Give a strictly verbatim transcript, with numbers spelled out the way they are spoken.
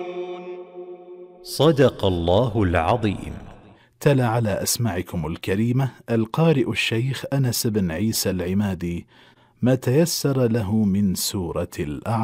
صدق الله العظيم. تلا على أسماعكم الكريمة القارئ الشيخ أنس بن عيسى العمادي ما تيسر له من سورة الأعراف.